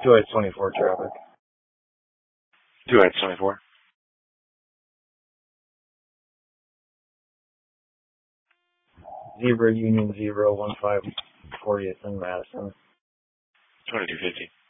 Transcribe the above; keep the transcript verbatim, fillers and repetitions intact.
two eight twenty-four traffic. two eight twenty-four. Zebra Union Zero one five fortieth in Madison. twenty-two fifty.